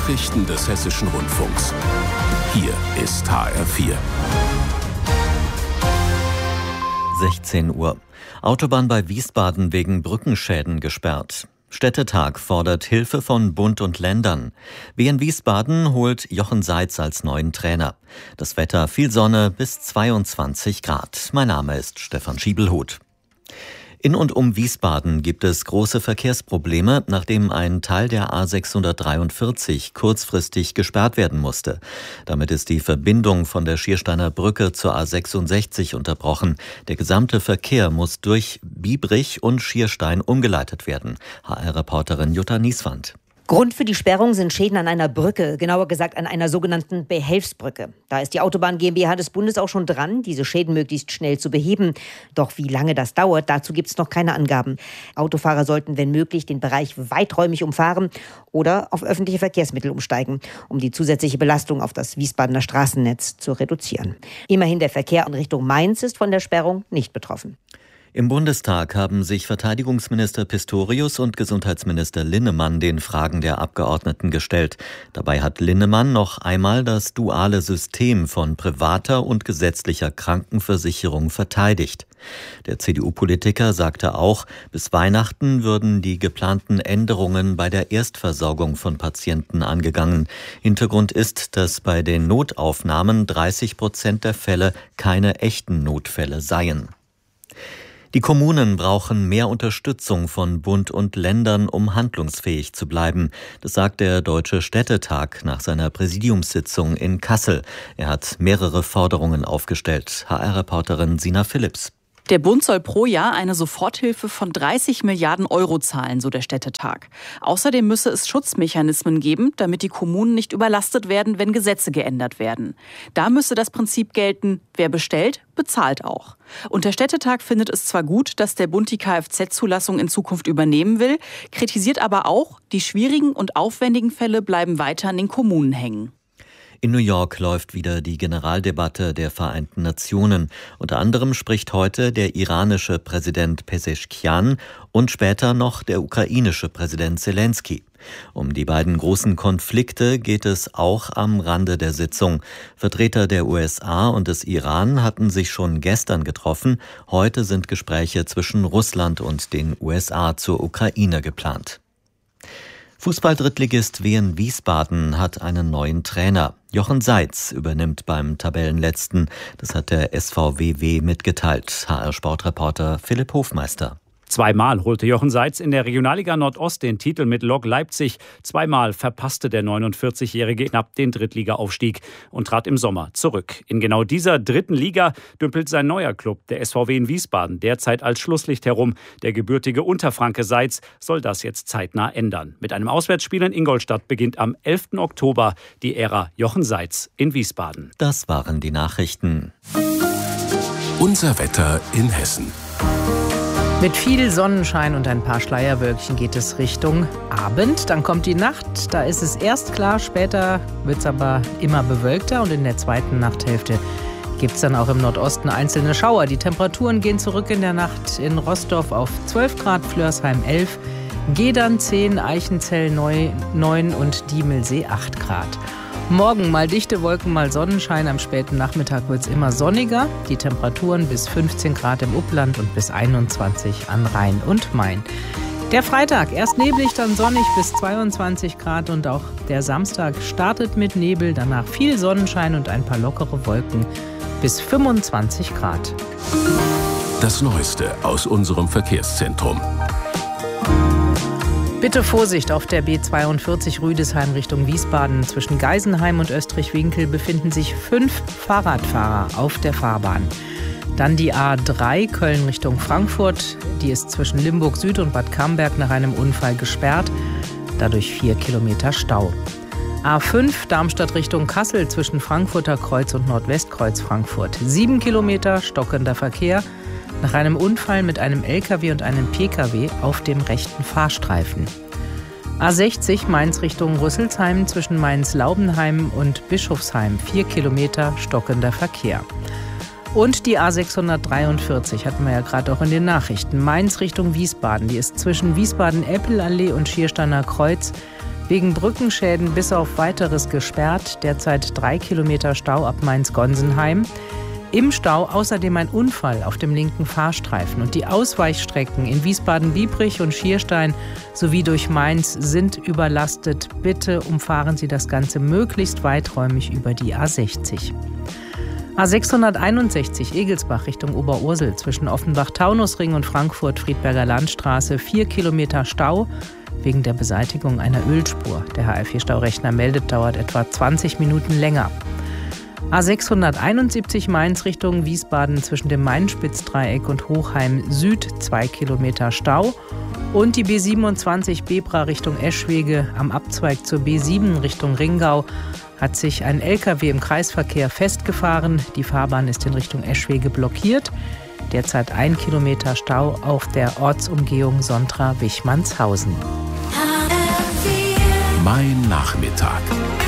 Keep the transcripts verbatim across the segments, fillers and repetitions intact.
Nachrichten des Hessischen Rundfunks. Hier ist H R vier. sechzehn Uhr. Autobahn bei Wiesbaden wegen Brückenschäden gesperrt. Städtetag fordert Hilfe von Bund und Ländern. W N Wiesbaden holt Jochen Seitz als neuen Trainer. Das Wetter, viel Sonne bis zweiundzwanzig Grad. Mein Name ist Stefan Schiebelhuth. In und um Wiesbaden gibt es große Verkehrsprobleme, nachdem ein Teil der A sechshundertdreiundvierzig kurzfristig gesperrt werden musste. Damit ist die Verbindung von der Schiersteiner Brücke zur A sechsundsechzig unterbrochen. Der gesamte Verkehr muss durch Biebrich und Schierstein umgeleitet werden. H R-Reporterin Jutta Nieswand. Grund für die Sperrung sind Schäden an einer Brücke, genauer gesagt an einer sogenannten Behelfsbrücke. Da ist die Autobahn GmbH des Bundes auch schon dran, diese Schäden möglichst schnell zu beheben. Doch wie lange das dauert, dazu gibt es noch keine Angaben. Autofahrer sollten, wenn möglich, den Bereich weiträumig umfahren oder auf öffentliche Verkehrsmittel umsteigen, um die zusätzliche Belastung auf das Wiesbadener Straßennetz zu reduzieren. Immerhin der Verkehr in Richtung Mainz ist von der Sperrung nicht betroffen. Im Bundestag haben sich Verteidigungsminister Pistorius und Gesundheitsminister Linnemann den Fragen der Abgeordneten gestellt. Dabei hat Linnemann noch einmal das duale System von privater und gesetzlicher Krankenversicherung verteidigt. Der C D U-Politiker sagte auch, bis Weihnachten würden die geplanten Änderungen bei der Erstversorgung von Patienten angegangen. Hintergrund ist, dass bei den Notaufnahmen dreißig Prozent der Fälle keine echten Notfälle seien. Die Kommunen brauchen mehr Unterstützung von Bund und Ländern, um handlungsfähig zu bleiben. Das sagt der Deutsche Städtetag nach seiner Präsidiumssitzung in Kassel. Er hat mehrere Forderungen aufgestellt. H R-Reporterin Sina Philipps. Der Bund soll pro Jahr eine Soforthilfe von dreißig Milliarden Euro zahlen, so der Städtetag. Außerdem müsse es Schutzmechanismen geben, damit die Kommunen nicht überlastet werden, wenn Gesetze geändert werden. Da müsse das Prinzip gelten, wer bestellt, bezahlt auch. Und der Städtetag findet es zwar gut, dass der Bund die Kfz-Zulassung in Zukunft übernehmen will, kritisiert aber auch, die schwierigen und aufwendigen Fälle bleiben weiter an den Kommunen hängen. In New York läuft wieder die Generaldebatte der Vereinten Nationen. Unter anderem spricht heute der iranische Präsident Pezeshkian und später noch der ukrainische Präsident Zelensky. Um die beiden großen Konflikte geht es auch am Rande der Sitzung. Vertreter der U S A und des Iran hatten sich schon gestern getroffen. Heute sind Gespräche zwischen Russland und den U S A zur Ukraine geplant. Fußball-Drittligist W N Wiesbaden hat einen neuen Trainer. Jochen Seitz übernimmt beim Tabellenletzten. Das hat der S V W W mitgeteilt. H R-Sportreporter Philipp Hofmeister. Zweimal holte Jochen Seitz in der Regionalliga Nordost den Titel mit Lok Leipzig. Zweimal verpasste der neunundvierzigjährige knapp den Drittliga-Aufstieg und trat im Sommer zurück. In genau dieser dritten Liga dümpelt sein neuer Club, der S V W in Wiesbaden, derzeit als Schlusslicht herum. Der gebürtige Unterfranke Seitz soll das jetzt zeitnah ändern. Mit einem Auswärtsspiel in Ingolstadt beginnt am elften Oktober die Ära Jochen Seitz in Wiesbaden. Das waren die Nachrichten. Unser Wetter in Hessen. Mit viel Sonnenschein und ein paar Schleierwölkchen geht es Richtung Abend. Dann kommt die Nacht, da ist es erst klar, später wird es aber immer bewölkter und in der zweiten Nachthälfte gibt es dann auch im Nordosten einzelne Schauer. Die Temperaturen gehen zurück in der Nacht in Roßdorf auf zwölf Grad, Flörsheim elf, Gedern zehn, Eichenzell neun und Diemelsee acht Grad. Morgen mal dichte Wolken, mal Sonnenschein. Am späten Nachmittag wird es immer sonniger. Die Temperaturen bis fünfzehn Grad im Upland und bis einundzwanzig an Rhein und Main. Der Freitag erst neblig, dann sonnig bis zweiundzwanzig Grad. Und auch der Samstag startet mit Nebel, danach viel Sonnenschein und ein paar lockere Wolken bis fünfundzwanzig Grad. Das Neueste aus unserem Verkehrszentrum. Bitte Vorsicht, auf der B zweiundvierzig Rüdesheim Richtung Wiesbaden. Zwischen Geisenheim und Österreich-Winkel befinden sich fünf Fahrradfahrer auf der Fahrbahn. Dann die A drei Köln Richtung Frankfurt. Die ist zwischen Limburg Süd und Bad Camberg nach einem Unfall gesperrt. Dadurch vier Kilometer Stau. A fünf Darmstadt Richtung Kassel zwischen Frankfurter Kreuz und Nordwestkreuz Frankfurt. Sieben Kilometer stockender Verkehr. Nach einem Unfall mit einem L K W und einem P K W auf dem rechten Fahrstreifen. A sechzig Mainz Richtung Rüsselsheim zwischen Mainz-Laubenheim und Bischofsheim. Vier Kilometer stockender Verkehr. Und die A sechshundertdreiundvierzig hatten wir ja gerade auch in den Nachrichten. Mainz Richtung Wiesbaden. Die ist zwischen Wiesbaden-Eppelallee und Schiersteiner Kreuz Wegen Brückenschäden bis auf Weiteres gesperrt. Derzeit drei Kilometer Stau ab Mainz-Gonsenheim. Im Stau außerdem ein Unfall auf dem linken Fahrstreifen. Und die Ausweichstrecken in Wiesbaden-Biebrich und Schierstein sowie durch Mainz sind überlastet. Bitte umfahren Sie das Ganze möglichst weiträumig über die A sechzig. A sechshunderteinundsechzig Egelsbach Richtung Oberursel zwischen Offenbach-Taunusring und Frankfurt-Friedberger Landstraße. Vier Kilometer Stau wegen der Beseitigung einer Ölspur. Der H R vier-Staurechner meldet, dauert etwa zwanzig Minuten länger. A sechshunderteinundsiebzig Mainz Richtung Wiesbaden zwischen dem Main-Spitz-Dreieck und Hochheim Süd. Zwei Kilometer Stau. Und die B siebenundzwanzig Bebra Richtung Eschwege am Abzweig zur B sieben Richtung Ringau hat sich ein L K W im Kreisverkehr festgefahren. Die Fahrbahn ist in Richtung Eschwege blockiert. Derzeit ein Kilometer Stau auf der Ortsumgehung Sontra-Wichmannshausen. Mein Nachmittag.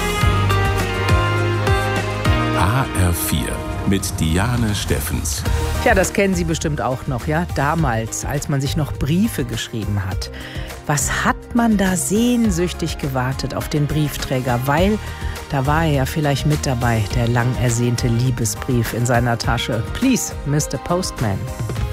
H R vier mit Diane Steffens. Ja, das kennen Sie bestimmt auch noch, ja? Damals, als man sich noch Briefe geschrieben hat. Was hat man da sehnsüchtig gewartet auf den Briefträger? Weil da war er ja vielleicht mit dabei, der lang ersehnte Liebesbrief in seiner Tasche. Please, Mister Postman.